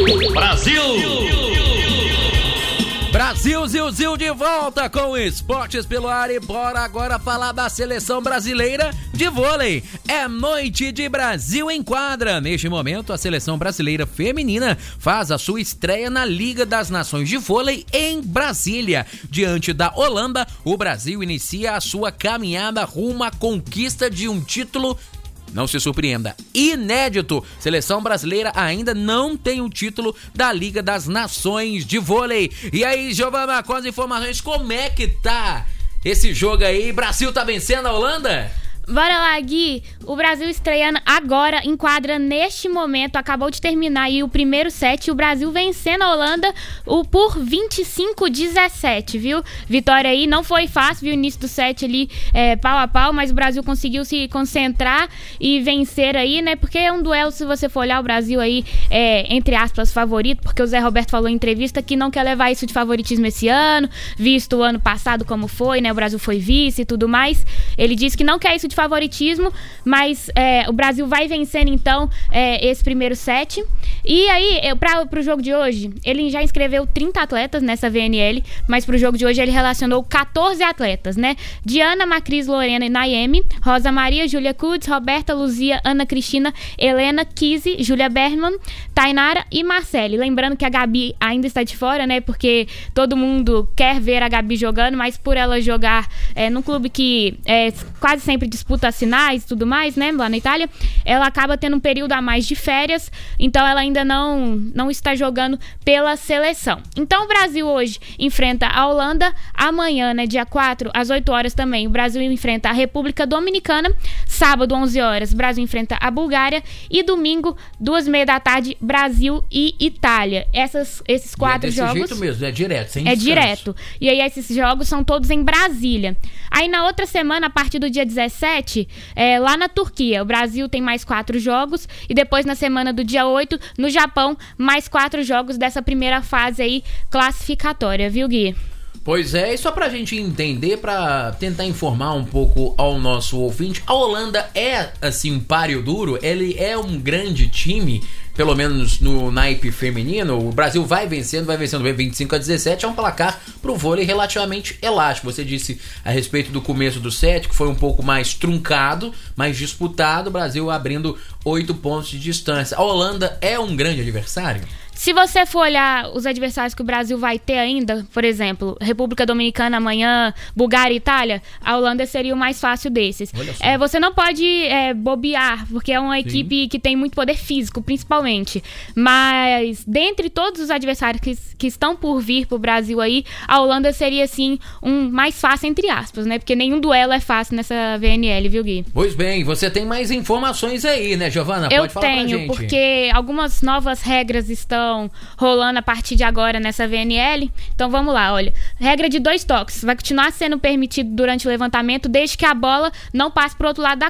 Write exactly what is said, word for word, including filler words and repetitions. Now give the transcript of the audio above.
Brasil! Brasil, Zil, Zil de volta com Esportes pelo Ar e bora agora falar da seleção brasileira de vôlei. É noite de Brasil em quadra. Neste momento, a seleção brasileira feminina faz a sua estreia na Liga das Nações de Vôlei em Brasília. Diante da Holanda, o Brasil inicia a sua caminhada rumo à conquista de um título. Não se surpreenda, inédito. Seleção brasileira ainda não tem o título da Liga das Nações de Vôlei. E aí, Giovana, com as informações, como é que tá esse jogo aí? Brasil tá vencendo a Holanda? Bora lá, Gui. O Brasil estreando agora em quadra neste momento. Acabou de terminar aí o primeiro set. O Brasil vencendo a Holanda o, por vinte e cinco a dezessete, viu? Vitória aí, não foi fácil, viu? O início do set ali é, pau a pau, mas o Brasil conseguiu se concentrar e vencer aí, né? Porque é um duelo, se você for olhar, o Brasil aí é, entre aspas, favorito, porque o Zé Roberto falou em entrevista que não quer levar isso de favoritismo esse ano, visto o ano passado como foi, né? O Brasil foi vice e tudo mais. Ele disse que não quer isso de favoritismo, mas é, o Brasil vai vencendo então é, esse primeiro set. E aí, para o jogo de hoje, ele já inscreveu trinta atletas nessa V N L, mas para o jogo de hoje ele relacionou quatorze atletas, né? Diana, Macris, Lorena e Nayemi, Rosa Maria, Júlia Kudes, Roberta, Luzia, Ana Cristina, Helena, Kizzy, Júlia Bergman, Tainara e Marcele. Lembrando que a Gabi ainda está de fora, né? Porque todo mundo quer ver a Gabi jogando, mas por ela jogar é, num clube que é, quase sempre disputa sinais e tudo mais, né, lá na Itália, ela acaba tendo um período a mais de férias, então ela ainda não, não está jogando pela seleção. Então o Brasil hoje enfrenta a Holanda, amanhã, né, dia quatro, às oito horas também, o Brasil enfrenta a República Dominicana, sábado, onze horas, o Brasil enfrenta a Bulgária e domingo, duas e meia da tarde, Brasil e Itália. Essas, esses quatro e é desse jogos... jeito mesmo, é direto, sem É descanso. direto. E aí esses jogos são todos em Brasília. Aí na outra semana, a partir do dia dezessete, É, lá na Turquia, o Brasil tem mais quatro jogos e depois na semana do dia oito, no Japão, mais quatro jogos dessa primeira fase aí classificatória, viu, Gui? Pois é, e só pra gente entender, pra tentar informar um pouco ao nosso ouvinte, a Holanda é, assim, um páreo duro, ele é um grande time, pelo menos no naipe feminino. O Brasil vai vencendo, vai vencendo bem, vinte e cinco a dezessete, é um placar pro vôlei relativamente elástico. Você disse a respeito do começo do set, que foi um pouco mais truncado, mais disputado, o Brasil abrindo oito pontos de distância. A Holanda é um grande adversário? Se você for olhar os adversários que o Brasil vai ter ainda, por exemplo, República Dominicana amanhã, Bulgária e Itália, a Holanda seria o mais fácil desses. É, você não pode é, bobear, porque é uma Sim. equipe que tem muito poder físico, principalmente. Mas, dentre todos os adversários que, que estão por vir pro Brasil aí, a Holanda seria, sim, um mais fácil, entre aspas, né? Porque nenhum duelo é fácil nessa V N L, viu, Gui? Pois bem, você tem mais informações aí, né, Giovana? Eu Pode falar tenho, pra gente. porque algumas novas regras estão rolando a partir de agora nessa V N L. Então vamos lá, olha. Regra de dois toques. Vai continuar sendo permitido durante o levantamento, desde que a bola não passe pro outro lado da